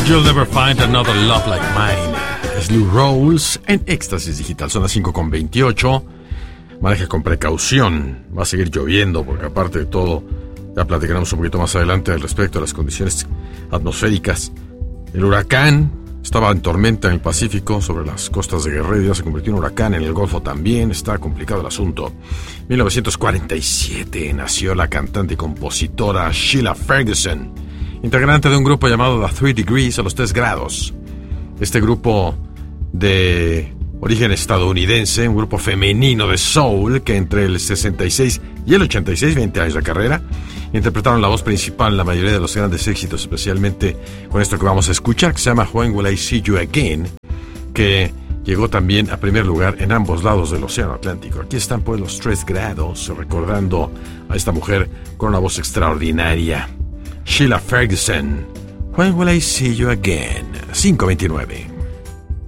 You'll Never Find Another Love Like Mine. Es Lou Rawls en Éxtasis Digital. Son las 5:28. Maneja con precaución. Va a seguir lloviendo porque aparte de todo, ya platicaremos un poquito más adelante al respecto de las condiciones atmosféricas. El huracán estaba en tormenta en el Pacífico sobre las costas de Guerrero. Ya se convirtió en huracán en el Golfo también. Está complicado el asunto. 1947 nació la cantante y compositora Sheila Ferguson, integrante de un grupo llamado The 3 Degrees, o los 3 grados. Este grupo de origen estadounidense, un grupo femenino de soul que entre el 66 y el 86, 20 años de carrera, interpretaron la voz principal en la mayoría de los grandes éxitos, especialmente con esto que vamos a escuchar, que se llama When Will I See You Again, que llegó también a primer lugar en ambos lados del océano Atlántico. Aquí están pues los 3 grados, recordando a esta mujer con una voz extraordinaria. Sheila Ferguson, When Will I See You Again, 5:29.